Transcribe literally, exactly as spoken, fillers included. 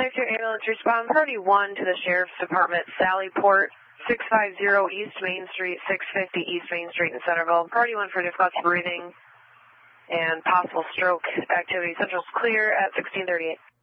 Life Care Ambulance respond party one to the Sheriff's Department, Sallyport, six five zero East Main Street, six fifty East Main Street in Centerville. Party one for difficulty breathing and possible stroke activity. Central's clear at sixteen thirty-eight.